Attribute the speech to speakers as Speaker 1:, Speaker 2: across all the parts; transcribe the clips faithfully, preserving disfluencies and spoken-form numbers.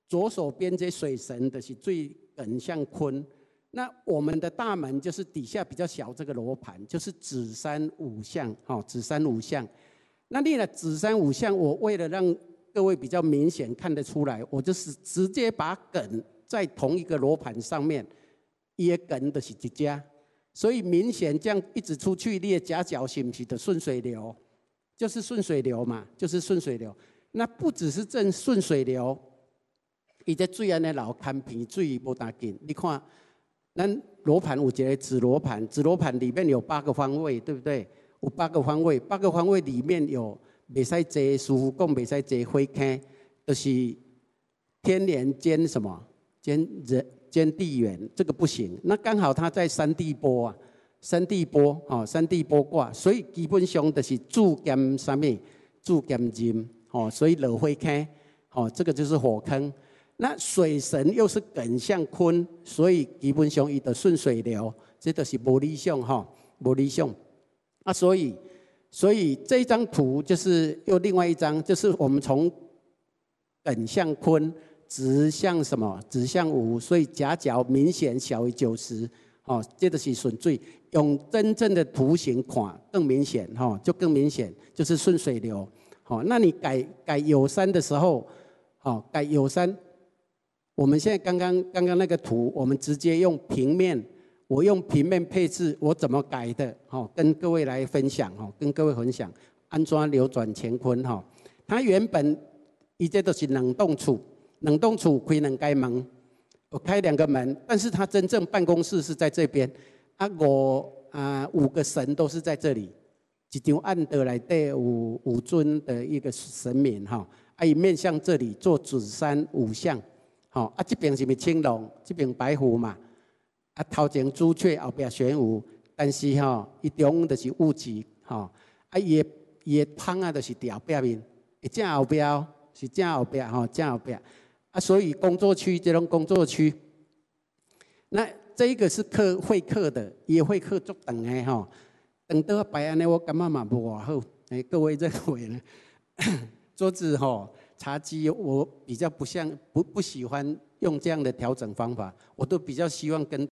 Speaker 1: 左手边这水神的是最艮向坤。那我们的大门就是底下比较小这个罗盘，就是子山五象，哈，子山五象。那你呢，子山五象，我为了让各位比较明显看得出来，我就是直接把艮在同一个罗盘上面，也艮的是一家，所以明显这样一直出去，你的夹角是不是的顺水流？就是顺水流嘛，就是顺水流。那不只是正顺水流，伊这水安尼流看平，水无大紧，你看。咱罗盘有一个子罗盘，子罗盘里面有八个方位，对不对？有八个方位，八个方位里面有袂使坐，师傅讲袂使坐火坑，就是天连兼什么？兼人兼地缘，这个不行。那刚好他在山地波啊，山地波哦，山地波卦，所以基本上就是主兼什么？主兼金哦，所以落火坑哦，这个就是火坑。那水神又是艮向坤，所以基本上伊的顺水流，这就是无理想哈，无理想。啊，所以所以这一张图就是又另外一张，就是我们从艮向坤直向什么？直向午，所以夹角明显小于九十，哦，这就是顺水。用真正的图形看更明显哈，就更明显，就是顺水流。好，那你改改有山的时候，好改有山。我们现在刚刚刚刚那个图，我们直接用平面，我用平面配置，我怎么改的？哈，跟各位来分享哈，跟各位分享，安怎流转乾坤哈？它原本伊这都是冷冻处，冷冻处开两间门，我开两个门，但是它真正办公室是在这边，啊，我啊五个神都是在这里，一张案的来对五五尊的一个神明哈，啊，以面向这里做子山五象。哦，啊，这边是咪青龙？这边白虎嘛？啊，头前朱雀，后边玄武，但是吼、哦，伊中央就是戊己，吼、哦，啊，伊的伊的芳啊，就是伫后壁面，正后壁是正后壁，吼、哦，正后壁。啊，所以工作区这种工作区，那这一个是客会客的，也会客足长的吼，长到摆安尼，我感觉嘛无偌好。哎，各位认为呢？桌子吼。哦茶几我比较不像不不喜欢用这样的调整方法，我都比较希望跟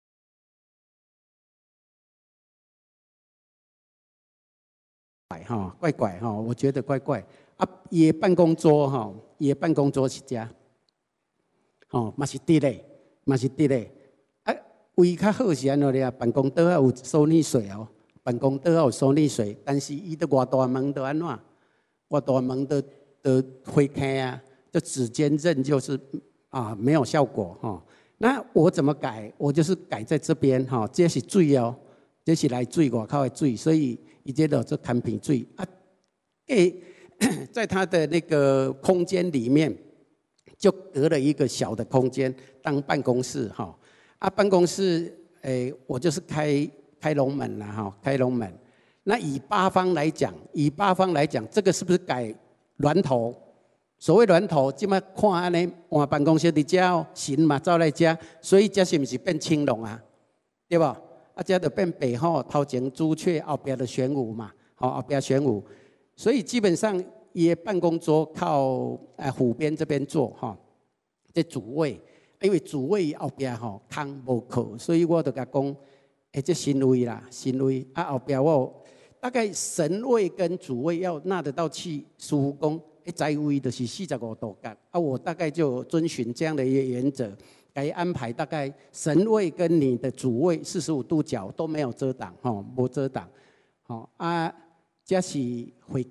Speaker 1: 怪哈怪怪哈，我觉得怪怪啊。也办公桌哈，也办公桌是家，哦嘛是滴嘞，嘛是滴嘞。啊，位较好是安怎咧？办公桌有收溺水哦，办公桌有收溺水，但是伊的外大门都安怎？外大门的。的会开啊，就指尖刃就是啊没有效果哈、哦。那我怎么改？我就是改在这边哈、哦，这是水哦，这是来水外口的水，所以伊这个做看平水啊。给在它的那个空间里面，就隔了一个小的空间当办公室哈、哦。啊，办公室诶，我就是开开龙门了哈、哦，开龙门。那以八方来讲，以八方来讲，这个是不是改？峦头，所谓峦头，即马看安尼换办公室伫遮哦，神嘛走来遮，所以这是不是变青龙啊？对吧？啊，这就变白虎，头前朱雀，后边的玄武嘛，好，后边玄武，所以基本上伊办公桌靠呃湖边这边坐哈，这主位，因为主位后边吼空无靠，所以我就甲讲，哎，这神位啦，神位啊后边我。大概神位跟主位要纳得到气，师傅讲，一在位的是四十五度角啊，我大概就遵循这样的一个原则，来安排大概神位跟你的主位四十五度角都没有遮挡，吼，无遮挡，好啊，这是会。